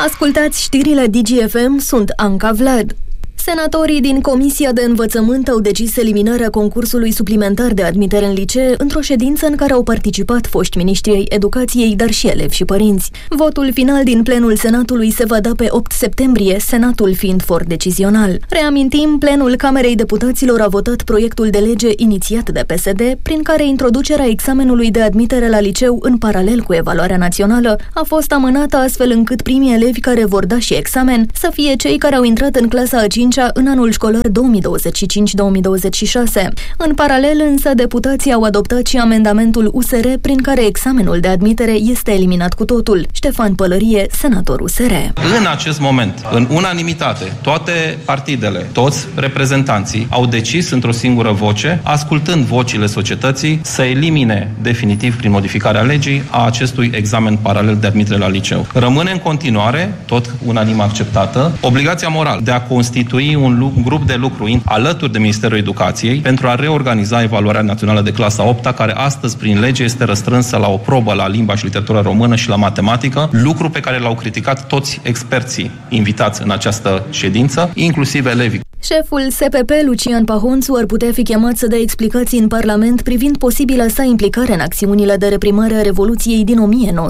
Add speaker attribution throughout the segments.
Speaker 1: Ascultați știrile DGFM, sunt Anca Vlad. Senatorii din Comisia de Învățământ au decis eliminarea concursului suplimentar de admitere în licee într-o ședință în care au participat foști miniștri ai educației, dar și elevi și părinți. Votul final din plenul Senatului se va da pe 8 septembrie, Senatul fiind for decizional. Reamintim, plenul Camerei Deputaților a votat proiectul de lege inițiat de PSD, prin care introducerea examenului de admitere la liceu în paralel cu evaluarea națională a fost amânată astfel încât primii elevi care vor da și examen să fie cei care au intrat în clasa a 5-a în anul școlar 2025-2026. În paralel, însă, deputații au adoptat și amendamentul USR prin care examenul de admitere este eliminat cu totul. Ștefan Pălărie, senator USR.
Speaker 2: În acest moment, în unanimitate, toate partidele, toți reprezentanții au decis într-o singură voce, ascultând vocile societății, să elimine definitiv prin modificarea legii a acestui examen paralel de admitere la liceu. Rămâne în continuare, tot unanim acceptată, obligația morală de a constitui un grup de lucru alături de Ministerul Educației pentru a reorganiza evaluarea națională de clasa 8-a, care astăzi prin lege este răstrânsă la o probă la limba și literatura română și la matematică, lucru pe care l-au criticat toți experții invitați în această ședință, inclusiv elevii.
Speaker 1: Șeful SPP, Lucian Pahonțu, ar putea fi chemat să dea explicații în Parlament privind posibila sa implicare în acțiunile de reprimare a Revoluției din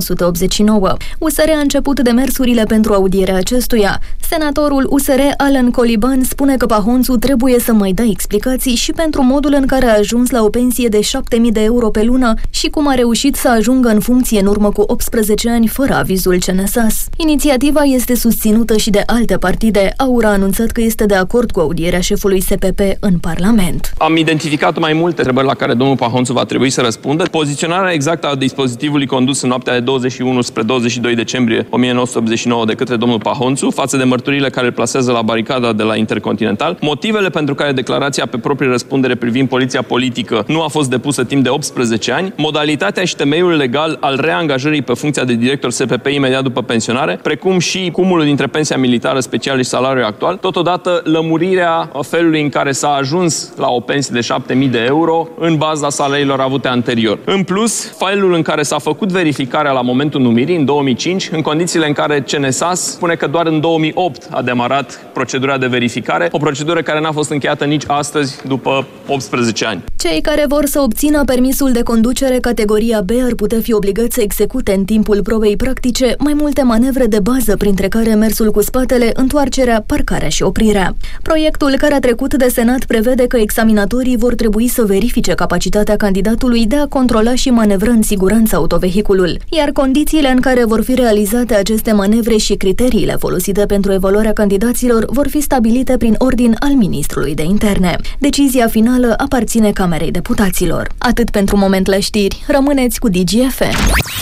Speaker 1: 1989. USR a început demersurile pentru audierea acestuia. Senatorul USR, Alan Coliban, spune că Pahonțu trebuie să mai dea explicații și pentru modul în care a ajuns la o pensie de 7.000 de euro pe lună și cum a reușit să ajungă în funcție în urmă cu 18 ani fără avizul CNSAS. Inițiativa este susținută și de alte partide. AUR a anunțat că este de acord cu audierea șefului SPP în Parlament.
Speaker 3: Am identificat mai multe întrebări la care domnul Pahonțu va trebui să răspundă. Poziționarea exactă a dispozitivului condus în noaptea de 21 spre 22 decembrie 1989 de către domnul Pahonțu față de mărturile care îl plasează la baricada de la Intercontinental, motivele pentru care declarația pe proprie răspundere privind poliția politică nu a fost depusă timp de 18 ani, modalitatea și temeiul legal al reangajării pe funcția de director SPP imediat după pensionare, precum și cumulul dintre pensia militară specială și salariul actual, totodată lămurirea felului în care s-a ajuns la o pensie de 7.000 de euro în baza salariilor avute anterior. În plus, failul în care s-a făcut verificarea la momentul numirii, în 2005, în condițiile în care CNSAS spune că doar în 2008 a demarat procedura de verificare, o procedură care n-a fost încheiată nici astăzi, după 18 ani.
Speaker 1: Cei care vor să obțină permisul de conducere categoria B ar putea fi obligați să execute în timpul probei practice mai multe manevre de bază, printre care mersul cu spatele, întoarcerea, parcarea și oprirea. Proiectul care a trecut de Senat prevede că examinatorii vor trebui să verifice capacitatea candidatului de a controla și manevra în siguranță autovehiculul, iar condițiile în care vor fi realizate aceste manevre și criteriile folosite pentru evaluarea candidaților vor fi stabilite prin ordin al Ministrului de Interne. Decizia finală aparține Camerei Deputaților. Atât pentru moment la știri. Rămâneți cu DGFM.